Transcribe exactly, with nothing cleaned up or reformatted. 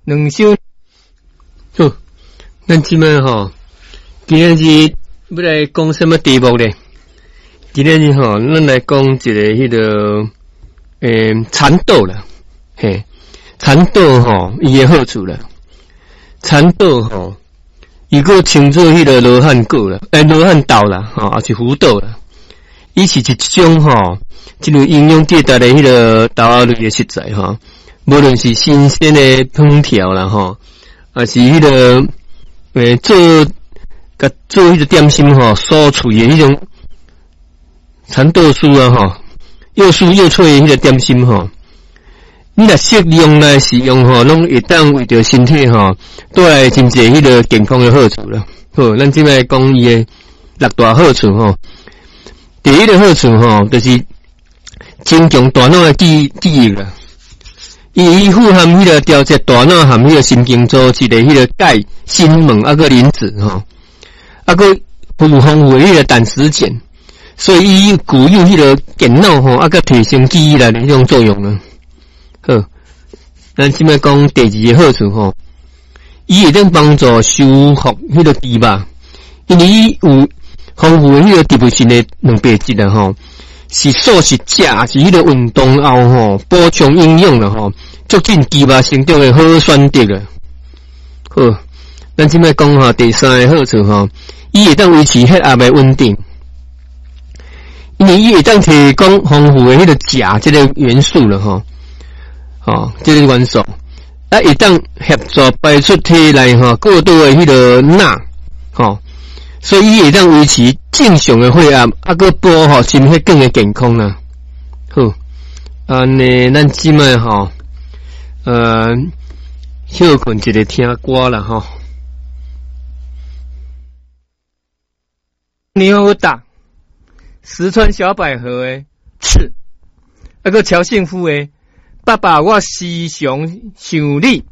两首。好，咱即摆吼，今日是要来讲什么题目咧？今日是吼，咱来讲一个迄、那个诶蚕豆啦，嘿，蚕豆吼伊诶好处啦，蚕豆吼。伊个称作迄个罗汉果啦，诶罗汉豆啦，吼，也是胡豆啦。伊是一种吼，即种营养低达的迄个豆仔类的食材吼，无论是新鲜的烹调啦吼，也是迄、那个诶做甲做迄个点心吼，酥脆的迄种蚕豆酥啊吼，又酥又脆的迄个点心吼。你若适用来使用吼，拢会当为着身体吼带来真侪迄个健康的好处啦。好，咱即摆讲伊的六大好处吼。第一个好处吼，就是增强大脑的记记忆啦。伊伊富含迄个调节大脑含迄个神经组织的迄个钙、锌、锰啊个磷脂吼，啊个富丰富迄个胆石碱，所以伊具有迄个健脑吼啊个提升记忆力的迄种作用啦。好，咱即摆讲第二个好处吼，伊会当帮助修复迄个猪肉，因为伊有丰富的迄个植物性的蛋白质啦吼，是素食者是迄个运动后吼补充营养啦吼，促进猪肉成长的好选择啦。好，咱即摆讲吼第三个好处吼，伊会当维持血压的稳定，因为伊会当提供丰富的迄个钾这个元素啦吼。哦，这个元素，啊，会当协助排出体内吼过多的迄个钠，吼，所以伊会当维持正常的血压，啊，个保护心血管的健康啦。好，安尼咱即摆吼，呃，休困一个听歌啦吼。你好大，石川小百合诶，刺，啊个乔幸福诶。爸爸，我时常想你。